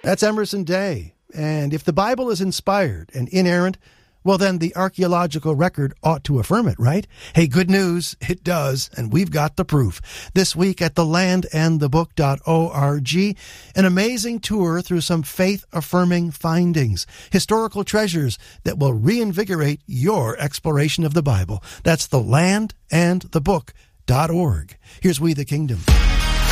That's Emerson Day. And if the Bible is inspired and inerrant, well, then the archaeological record ought to affirm it, right? Hey, good news, it does, and we've got the proof. This week at thelandandthebook.org, an amazing tour through some faith-affirming findings, historical treasures that will reinvigorate your exploration of the Bible. That's thelandandthebook.org. Here's We the Kingdom.